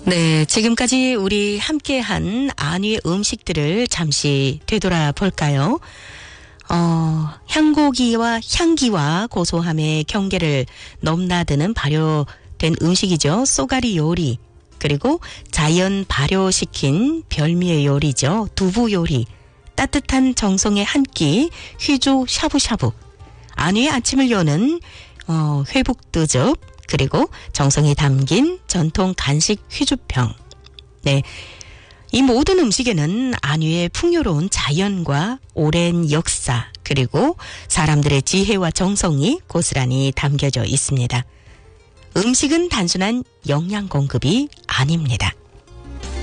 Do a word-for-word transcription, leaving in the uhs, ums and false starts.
네, 지금까지 우리 함께한 안위의 음식들을 잠시 되돌아볼까요? 어, 향고기와 향기와 고소함의 경계를 넘나드는 발효된 음식이죠. 쏘가리 요리, 그리고 자연 발효시킨 별미의 요리죠. 두부 요리, 따뜻한 정성의 한 끼 휘주 샤브샤브, 안위의 아침을 여는 어, 회북두즙, 그리고 정성이 담긴 전통 간식 휘주평. 네, 이 모든 음식에는 안위의 풍요로운 자연과 오랜 역사, 그리고 사람들의 지혜와 정성이 고스란히 담겨져 있습니다. 음식은 단순한 영양 공급이 아닙니다.